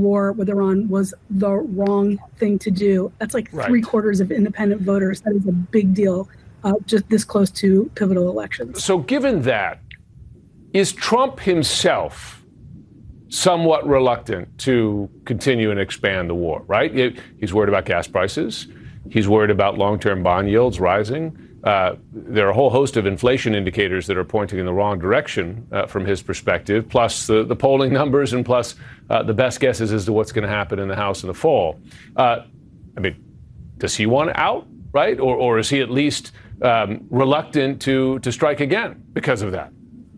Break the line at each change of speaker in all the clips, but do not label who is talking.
war with Iran was the wrong thing to do. That's like
Right.
3/4 of independent voters. That is a big deal, just this close to pivotal elections.
So given that, is Trump himself somewhat reluctant to continue and expand the war, right? He's worried about gas prices. He's worried about long-term bond yields rising. There are a whole host of inflation indicators that are pointing in the wrong direction from his perspective, plus the polling numbers and plus the best guesses as to what's going to happen in the House in the fall. I mean, does he want out, right? Or is he at least reluctant to strike again because of that?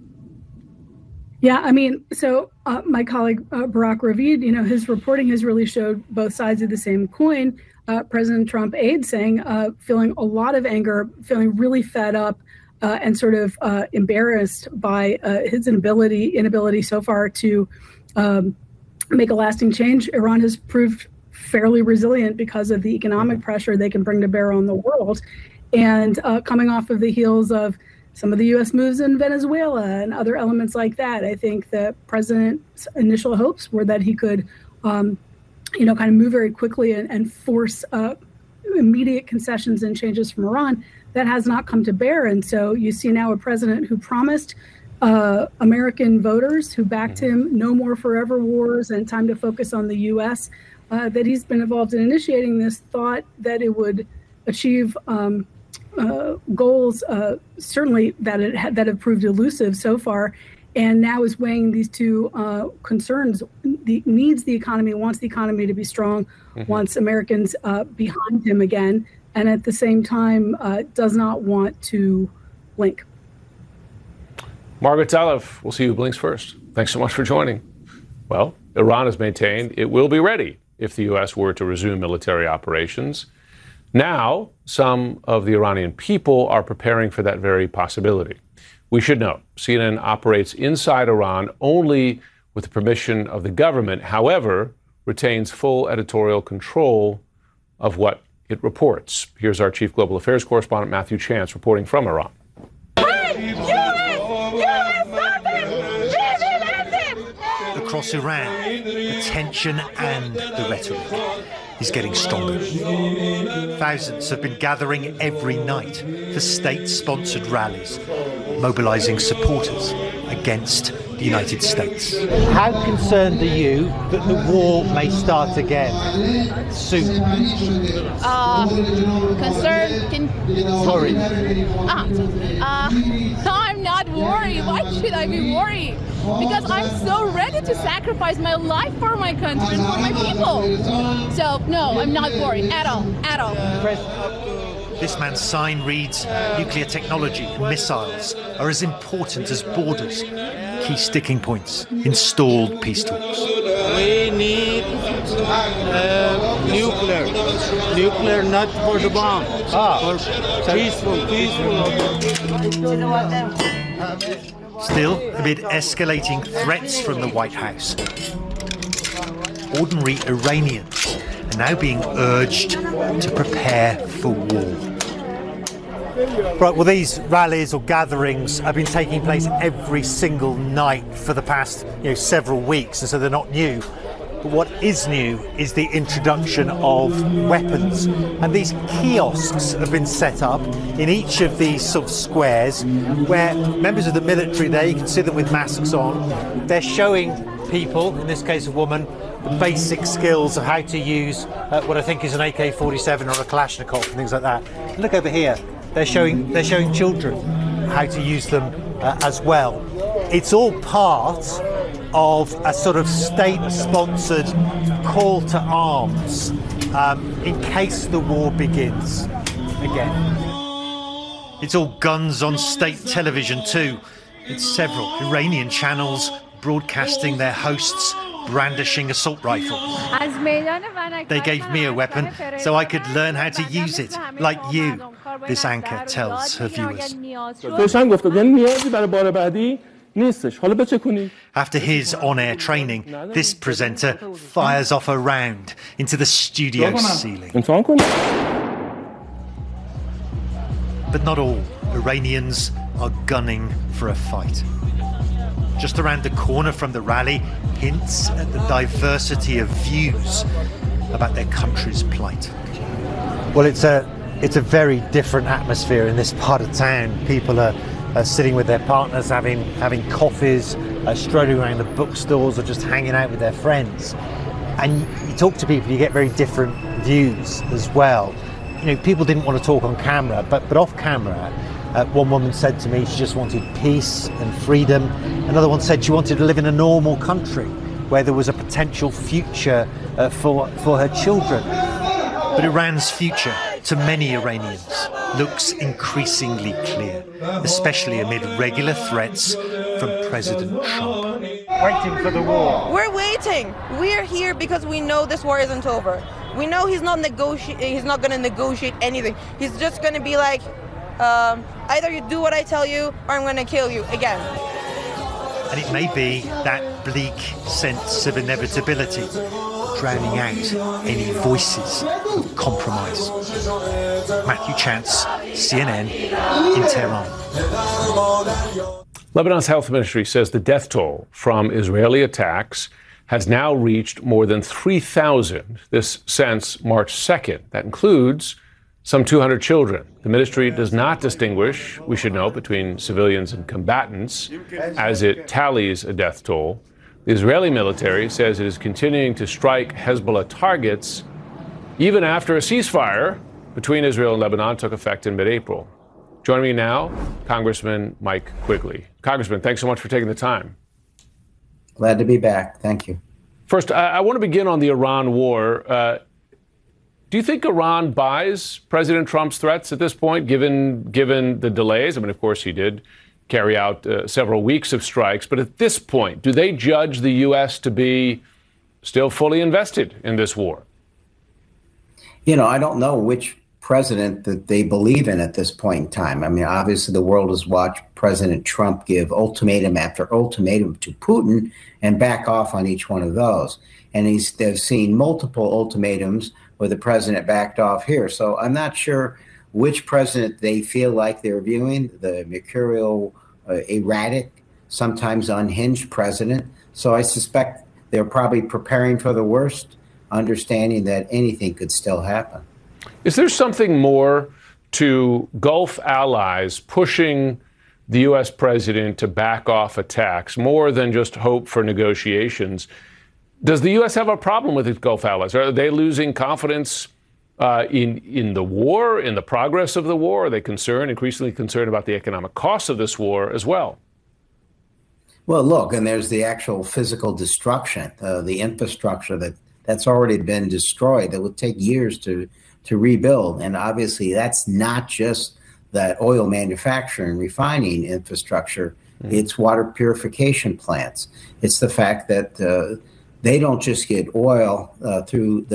Yeah, I mean, so my colleague Barak Ravid, his reporting has really showed both sides of the same coin. President Trump aides saying, feeling a lot of anger, feeling really fed up and sort of embarrassed by his inability so far to make a lasting change. Iran has proved fairly resilient because of the economic pressure they can bring to bear on the world. And coming off of the heels of some of the U.S. moves in Venezuela and other elements like that, I think the president's initial hopes were that he could kind of move very quickly and force immediate concessions and changes from Iran. That has not come to bear. And so you see now a president who promised American voters who backed him no more forever wars and time to focus on the U.S., that he's been involved in initiating this, thought that it would achieve goals, certainly that have proved elusive so far, and now is weighing these two concerns. Needs the economy, wants the economy to be strong, wants Americans behind him again, and at the same time does not want to blink.
Margaret Zalev, we'll see who blinks first. Thanks so much for joining. Well, Iran has maintained it will be ready if the U.S. were to resume military operations. Now, some of the Iranian people are preparing for that very possibility. We should note, CNN operates inside Iran only with the permission of the government, however, retains full editorial control of what it reports. Here's our chief global affairs correspondent, Matthew Chance, reporting from Iran.
Across Iran, the tension and the rhetoric is getting stronger. Thousands have been gathering every night for state-sponsored rallies, mobilizing supporters against the United States. How concerned are you that the war may start again soon?
Concerned?
Worried?
I'm not worried. Why should I be worried? Because I'm so ready to sacrifice my life for my country and for my people. So, no, I'm not worried at all, at all.
This man's sign reads, nuclear technology and missiles are as important as borders. Key sticking points in stalled peace talks.
We need nuclear, not for the bomb. For peaceful.
Still, amid escalating threats from the White House, ordinary Iranians are now being urged to prepare for war. Right, well, these rallies or gatherings have been taking place every single night for the past, several weeks, and so they're not new. But what is new is the introduction of weapons. And these kiosks have been set up in each of these sort of squares where members of the military there, you can see them with masks on, they're showing people, in this case a woman, the basic skills of how to use what I think is an AK-47 or a Kalashnikov and things like that. Look over here, they're showing children how to use them as well. It's all part of a sort of state-sponsored call to arms in case the war begins again. It's all guns on state television too. It's several Iranian channels broadcasting their hosts brandishing assault rifles. They gave me a weapon so I could learn how to use it, like you, this anchor tells her viewers. After his on-air training, this presenter fires off a round into the studio ceiling. But not all Iranians are gunning for a fight. just around the corner from the rally, hints at the diversity of views about their country's plight. Well, it's a very different atmosphere in this part of town. People are sitting with their partners, having coffees, strolling around the bookstores, or just hanging out with their friends. And you talk to people, you get very different views as well. You know, people didn't want to talk on camera, but off camera, one woman said to me she just wanted peace and freedom. Another one said she wanted to live in a normal country where there was a potential future for her children. But Iran's future, to many Iranians, looks increasingly clear, especially amid regular threats from President Trump. Waiting for the war.
We're waiting. We're here because we know this war isn't over. We know he's not going to negotiate anything. He's just going to be like, either you do what I tell you or I'm going to kill you again.
And it may be that bleak sense of inevitability drowning out any voices of compromise. Matthew Chance, CNN in Tehran.
Lebanon's health ministry says the death toll from Israeli attacks has now reached more than 3,000, this since March 2nd. That includes some 200 children. The ministry does not distinguish, we should note, between civilians and combatants as it tallies a death toll. The Israeli military says it is continuing to strike Hezbollah targets even after a ceasefire between Israel and Lebanon took effect in mid-April. Joining me now, Congressman Mike Quigley. Congressman, thanks so much for taking the time.
Glad to be back. Thank you.
First, I want to begin on the Iran war. Do you think Iran buys President Trump's threats at this point, given the delays? I mean, of course, he did carry out several weeks of strikes. But at this point, do they judge the U.S. to be still fully invested in this war?
You know, I don't know which president that they believe in at this point in time. I mean, obviously, the world has watched President Trump give ultimatum after ultimatum to Putin and back off on each one of those. And they've seen multiple ultimatums where the president backed off here. So I'm not sure which president they feel like they're viewing, the mercurial, erratic, sometimes unhinged president. So I suspect they're probably preparing for the worst, understanding that anything could still happen.
Is there something more to Gulf allies pushing the U.S. president to back off attacks, more than just hope for negotiations? Does the U.S. have a problem with its Gulf allies? Are they losing confidence in the war, in the progress of the war? Are they increasingly concerned about the economic costs of this war as well?
Well, look, and there's the actual physical destruction, the infrastructure that's already been destroyed that would take years to rebuild. And obviously, that's not just that oil manufacturing, refining infrastructure. Mm-hmm. It's water purification plants. It's the fact that they don't just get oil through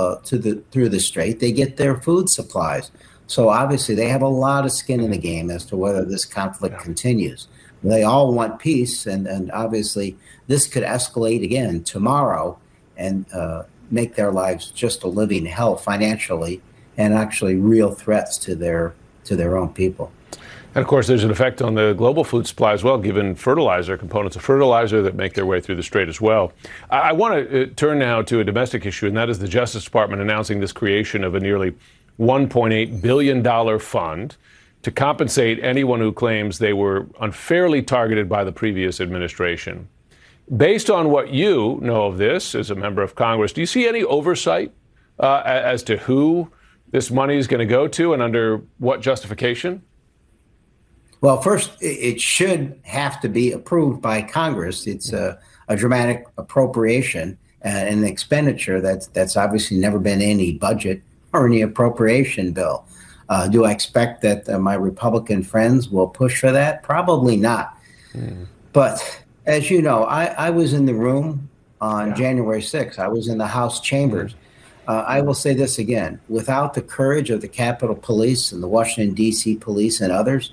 the strait; they get their food supplies. So obviously, they have a lot of skin in the game as to whether this conflict continues. They all want peace, and obviously, this could escalate again tomorrow and make their lives just a living hell financially, and actually real threats to their own people.
And of course, there's an effect on the global food supply as well, given components of fertilizer that make their way through the strait as well. I want to turn now to a domestic issue, and that is the Justice Department announcing this creation of a nearly $1.8 billion fund to compensate anyone who claims they were unfairly targeted by the previous administration. Based on what you know of this as a member of Congress, do you see any oversight as to who this money is going to go to and under what justification?
Well, first, it should have to be approved by Congress. It's a dramatic appropriation and an expenditure that's obviously never been in any budget or any appropriation bill. Do I expect that my Republican friends will push for that? Probably not. But as you know, I was in the room on January 6th. I was in the House chambers. I will say this again. Without the courage of the Capitol Police and the Washington, D.C. police and others,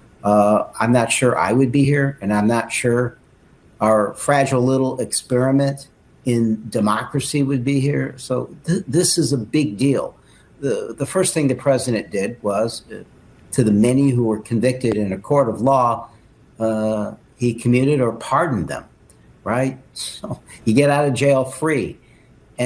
I'm not sure I would be here, and I'm not sure our fragile little experiment in democracy would be here. So this is a big deal. The first thing the president did was, to the many who were convicted in a court of law, he commuted or pardoned them, right? So you get out of jail free.